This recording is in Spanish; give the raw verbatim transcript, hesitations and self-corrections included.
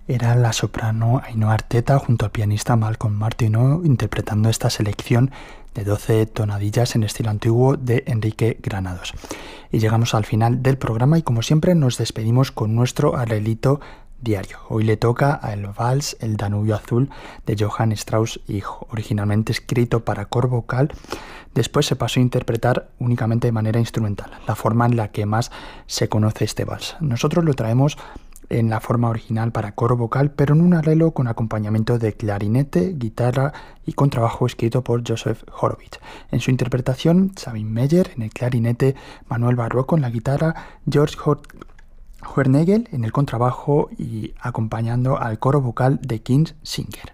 era la soprano Ainhoa Arteta junto al pianista Malcolm Martineau interpretando esta selección de doce tonadillas en estilo antiguo de Enrique Granados. Y llegamos al final del programa y como siempre nos despedimos con nuestro arreglito diario. Hoy le toca al Vals El Danubio Azul de Johann Strauss hijo, originalmente escrito para coro vocal. Después se pasó a interpretar únicamente de manera instrumental, la forma en la que más se conoce este vals. Nosotros lo traemos en la forma original para coro vocal, pero en un arreglo con acompañamiento de clarinete, guitarra y contrabajo escrito por Joseph Horowitz. En su interpretación, Sabine Meyer en el clarinete, Manuel Barroco en la guitarra, George Huernegel en el contrabajo y acompañando al coro vocal de Kim Singer.